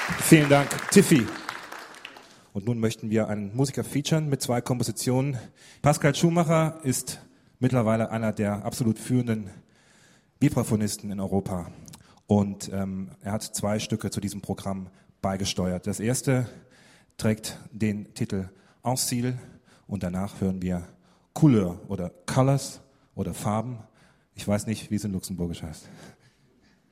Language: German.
Vielen Dank, Tiffy. Und nun möchten wir einen Musiker featuren mit 2 Kompositionen. Pascal Schumacher ist mittlerweile einer der absolut führenden Vibraphonisten in Europa. Und er hat 2 Stücke zu diesem Programm beigesteuert. Das erste trägt den Titel En Style und danach hören wir Couleur oder Colors oder Farben. Ich weiß nicht, wie es in Luxemburgisch heißt.